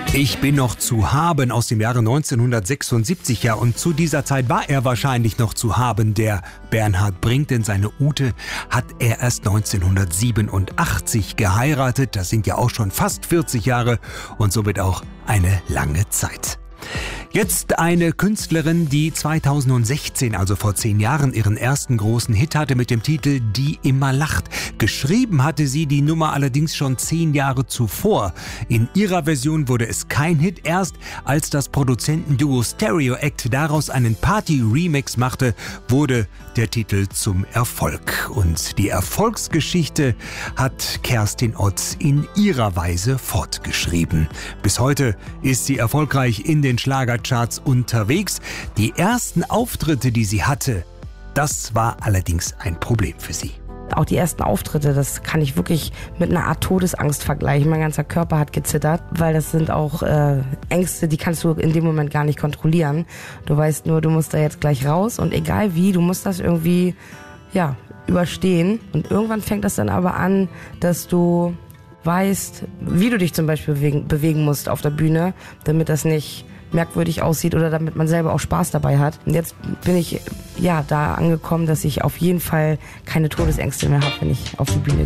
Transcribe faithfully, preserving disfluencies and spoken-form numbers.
Ich bin noch zu haben aus dem Jahre neunzehnhundertsechsundsiebzig, ja, und zu dieser Zeit war er wahrscheinlich noch zu haben, der Bernhard Brink, denn seine Ute hat er erst neunzehnhundertsiebenundachtzig geheiratet. Das sind ja auch schon fast vierzig Jahre und somit auch eine lange Zeit. Jetzt eine Künstlerin, die zweitausendsechzehn, also vor zehn Jahren, ihren ersten großen Hit hatte mit dem Titel Die immer lacht. Geschrieben hatte sie die Nummer allerdings schon zehn Jahre zuvor. In ihrer Version wurde es kein Hit. Erst als das Produzentenduo Stereo Act daraus einen Party-Remix machte, wurde der Titel zum Erfolg. Und die Erfolgsgeschichte hat Kerstin Ott in ihrer Weise fortgeschrieben. Bis heute ist sie erfolgreich in den Schlagercharts unterwegs. Die ersten Auftritte, die sie hatte, das war allerdings ein Problem für sie. Auch die ersten Auftritte, das kann ich wirklich mit einer Art Todesangst vergleichen. Mein ganzer Körper hat gezittert, weil das sind auch äh, Ängste, die kannst du in dem Moment gar nicht kontrollieren. Du weißt nur, du musst da jetzt gleich raus und egal wie, du musst das irgendwie ja, überstehen. Und irgendwann fängt das dann aber an, dass du weißt, wie du dich zum Beispiel bewegen, bewegen musst auf der Bühne, damit das nicht merkwürdig aussieht oder damit man selber auch Spaß dabei hat. Und jetzt bin ich ja da angekommen, dass ich auf jeden Fall keine Todesängste mehr habe, wenn ich auf die Bühne gehe.